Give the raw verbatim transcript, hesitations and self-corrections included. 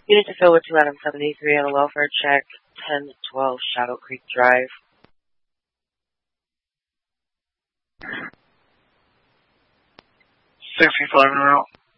Unit to fill with two Adam seventy-three on a welfare check, ten twelve Shadow Creek Drive. sixty-five in route.